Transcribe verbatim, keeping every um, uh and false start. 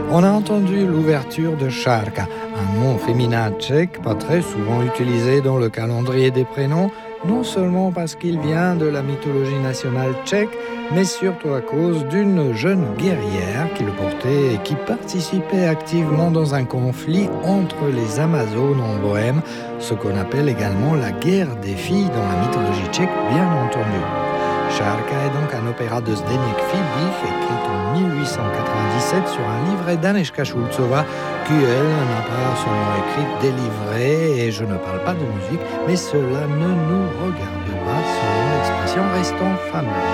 On a entendu l'ouverture de Šárka, un nom féminin tchèque pas très souvent utilisé dans le calendrier des prénoms, non seulement parce qu'il vient de la mythologie nationale tchèque, mais surtout à cause d'une jeune guerrière qui le portait et qui participait activement dans un conflit entre les Amazones en Bohême, ce qu'on appelle également la guerre des filles dans la mythologie tchèque, bien entendu. Šárka est donc un opéra de Zdeněk Fibich, écrit en dix-huit cent quatre-vingt-dix-sept sur un livret d'Anežka Šulcová, qui, elle, n'a pas seulement écrit des livrets, et je ne parle pas de musique, mais cela ne nous regarde pas, selon l'expression restant fameuse.